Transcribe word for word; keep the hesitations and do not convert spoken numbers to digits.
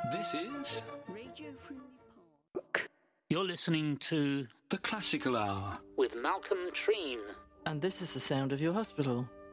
This is Radio Friendly Park. You're listening to The Classical Hour with Malcolm Treen. And this is the sound of your hospital.